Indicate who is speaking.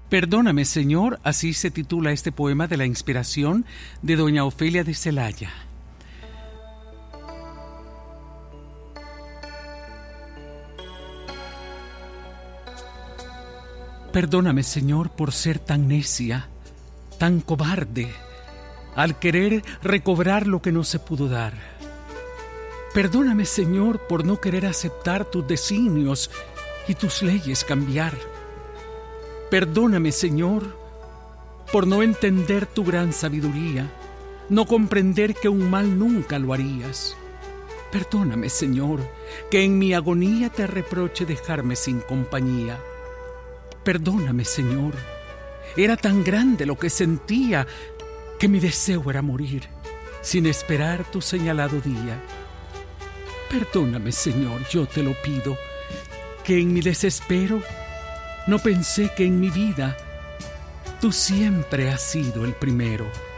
Speaker 1: Perdóname, Señor, así se titula este poema de la inspiración de doña Ofelia de Celaya. Perdóname, Señor, por ser tan necia, tan cobarde, al querer recobrar lo que no se pudo dar. Perdóname, Señor, por no querer aceptar tus designios y tus leyes cambiar. Perdóname, Señor, por no entender tu gran sabiduría, no comprender que un mal nunca lo harías. Perdóname, Señor, que en mi agonía te reproche dejarme sin compañía. Perdóname, Señor, era tan grande lo que sentía que mi deseo era morir, sin esperar tu señalado día. Perdóname, Señor, yo te lo pido, que en mi desespero no pensé que en mi vida tú siempre has sido el primero.